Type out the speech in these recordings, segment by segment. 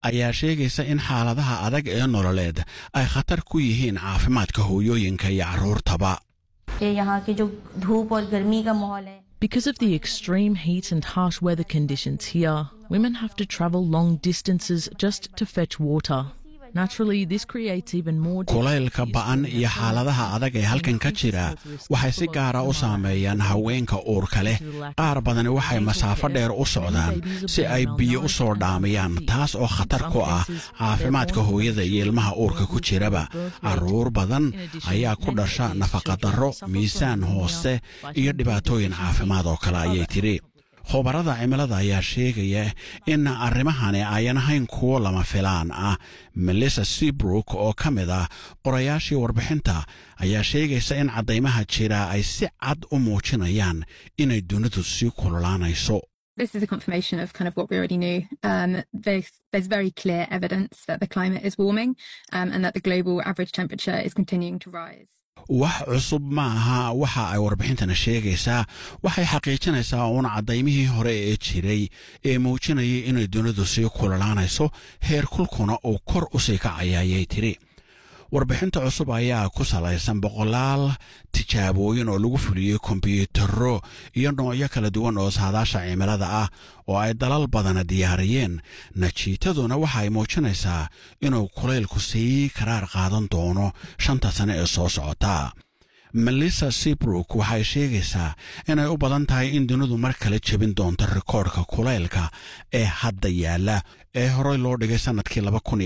ayaa sheegaysa in xaaladaha adag ee nololeed ay khatar ku yihiin caafimaadka hooyooyinka iyo carruurtaba. Because of the extreme heat and harsh weather conditions here, women have to travel long distances just to fetch water. Naturally, this creates even more kulaylka ba'an iyo xaaladaha adag ee halkan ka jira waxay si gaar ah u saameeyaan haweenka uurka leh. qaar badani waxay masaafo dheer u socdaan si ay biyo u soo dhaamiyaan, taas oo khatar ku ah caafimaadka hooyada iyo ilmaha uurka ku jiraba. carruur badan ayaa ku dhasha nafaqadarro, miisaan hoose iyo dhibaatooyin caafimaad oo kale ayay tiri. khubarada cimilada ayaa sheegaya in arrimahani ayan ahayn kuwo lama filaan ah. Melissa Seabrook oo ka mid ah qorayaashii warbixinta ayaa sheegaysa in caddaymaha jira ay si cad u muujinayaan inay dunidu sii kululaanayso. This is a confirmation of kind of what we already knew. There's very clear evidence that the climate is warming and that the global average temperature is continuing to rise. wax cusub ma aha waxa ay warbixintana sheegaysaa. waxay xaqiijinaysaa uun caddaymihii hore ee jiray ee muujinayay inay dunidu sii kululaanayso, heer kulkuna uu kor u sii kacaya ayay tiri. warbixinta cusub ayaa ku salaysan boqolaal tijaabooyin oo lagu fuliyey kombiyuutarro iyo noocyo kala duwan oo saadaasha cimilada ah oo ay dalal badana diyaariyeen. natiijaduna waxa ay muujinaysaa inuu kulaylku sii karaar qaadan doono 5 sano ee soo socota. Melissa Seabrook waxay sheegaysaa inay u badan tahay in dunidu mar kale jebin doonto rikoodhka kulaylka ee hadda yaala ee horey loo dhigay sanadkii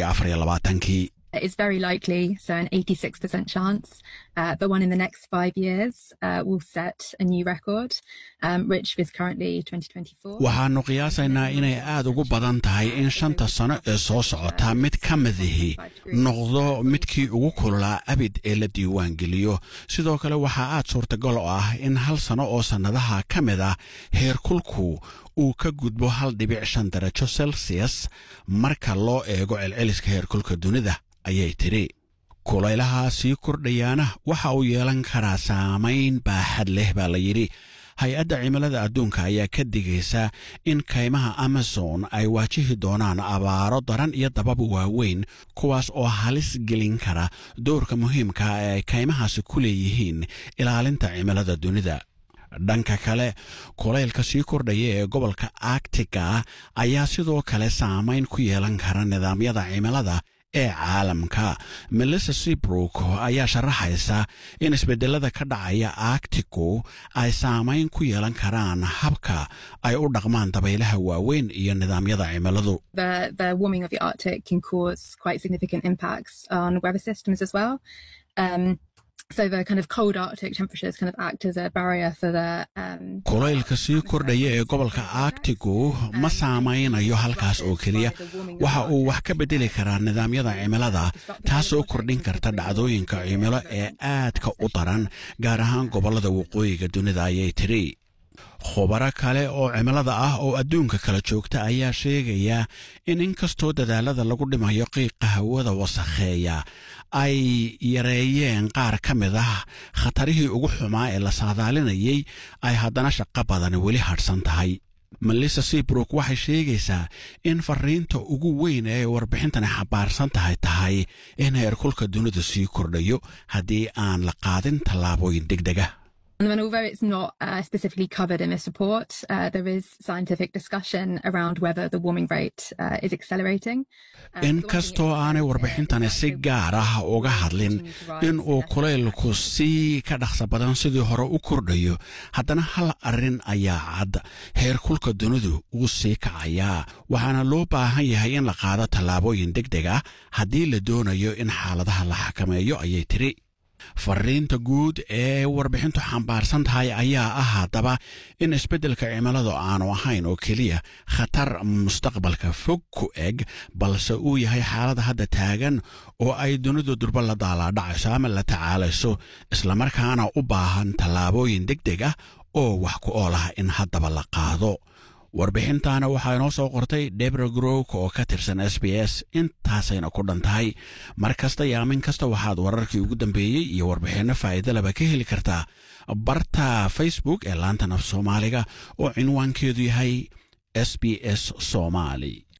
2024. It's very likely, so an 86% chance, that one in the next 5 years will set a new record, which is currently 2024. waxaanu qiyaasaynaa inay aad ugu badan tahay in 5 sano ee soo socota mid ka midihi noqdo midkii ugu kululaa abid ee la diiwaan geliyo. sidoo kale waxaa aad suurtagal u ah in 1 sano oo sannadaha ka mid ah heerkulku uu ka gudbo 1.5 darajo Celsius marka loo eego celceliska heerkulka dunida ayay tiri. kulaylaha sii kordhayaana waxa uu yeelan karaa saamayn baaxad leh baa la yidhi. hay-adda cimilada adduunka ayaa ka digaysa in kaymaha Amazon ay waajihi doonaan abaaro daran iyo dabab waaweyn, kuwaas oo halis gelin kara doorka muhiimka ah ee ay kaymahaasi ku leeyihiin ilaalinta cimilada dunida. dhanka kale, kulaylka sii kordhaya ee gobolka Arctica ayaa sidoo kale saamayn ku yeelan kara nidaamyada cimilada ee caalamka. Melissa Seabrook ayaa sharaxaysa in isbedelada ka dhacaya Arcticu ay saamayn ku yeelan karaan habka ay u dhaqmaan dabaylaha waaweyn iyo nidaamyada cimiladu. The warming of the Arctic can cause quite significant impacts on weather systems as well. So the kind of cold Arctic temperatures kind of act as a barrier for the kulaylka sii kordhaya ee gobolka Arcticu ma saameynayo halkaas oo keliya. waxa uu wax ka bedeli karaa nidaamyada cimilada, taasoo kordhin karta dhacdooyinka cimilo ee aadka u daran, gaar ahaan gobollada waqooyiga dunida ayay tiri. khubaro kale oo cimilada ah oo adduunka kala joogta ayaa sheegaya in inkastoo dadaalada lagu dhimayo qiiqa hawada wasakheeya ay yareeyeen qaar ka mid ah khatarihii ugu xumaa ee la saadaalinayay, ay haddana shaqo badan weli hadhsan tahay. Melissa Seabrook waxay sheegaysaa in fariinta ugu weyn ee warbixintani xambaarsan tahay in heerkulka dunida sii kordhayo haddii aan la qaadin tallaabooyin degdeg ah. And although it's not specifically covered in this report, there is scientific discussion around whether the warming rate is accelerating. inkastoo aanay warbixintani si gaar ah uga hadlin in uu kulaylku sii ka dhaqso badan sidii hore u kordhayo, haddana hal arrin ayaa cad: heerkulka dunidu wuu sii kacayaa, waxaana loo baahan yahay in la qaado tallaabooyin degdeg ah haddii la doonayo in xaaladaha la xakameeyo ayay tiri. fariinta guud ee warbixintu xambaarsan tahay ayaa ah haddaba in isbeddelka cimiladu aanu ahayn oo keliya khatar mustaqbalka fog ku eg, balse uu yahay xaalada hadda taagan oo ay dunidu durba la daalaadhacayso ama la tacaalayso, islamarkaana u baahan tallaabooyin degdeg ah oo wax ku ool ah in haddaba la qaado. warbixintaana waxaa inoo soo qortay Deborah Grook oo ka tirsan SBS. intaasayna ku dhan tahay. mar kasta iyo aamin kasta waxaad wararkii ugu dambeeyey iyo warbixinno faa'iido laba ka heli kartaa barta Facebook ee laanta af Soomaaliga oo cinwaankeedu yahay SBS Somali.